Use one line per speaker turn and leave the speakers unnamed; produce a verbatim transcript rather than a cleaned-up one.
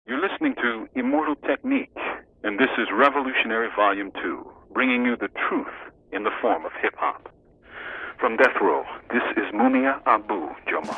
You're listening to Immortal Technique, and this is Revolutionary Volume two, bringing you the truth in the form of hip-hop. From Death Row, this is Mumia Abu Jamal.